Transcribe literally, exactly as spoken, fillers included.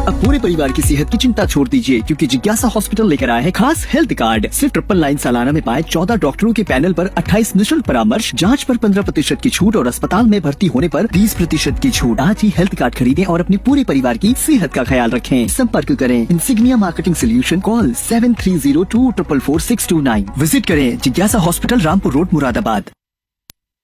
अब पूरे परिवार की सेहत की चिंता छोड़ दीजिए, क्योंकि जिज्ञासा हॉस्पिटल लेकर आया है खास हेल्थ कार्ड। सिर्फ ट्रिपल नाइन सालाना में पाए चौदह डॉक्टरों के पैनल पर अट्ठाईस निशुल्क परामर्श, जांच पर पंद्रह प्रतिशत की छूट और अस्पताल में भर्ती होने पर बीस प्रतिशत की छूट। आज ही हेल्थ कार्ड खरीदें और अपने पूरे परिवार की सेहत का ख्याल रखें। संपर्क करें insignia marketing solution, call seven three zero to triple four six to nine. Visit करें जिज्ञासा हॉस्पिटल, रामपुर रोड, मुरादाबाद।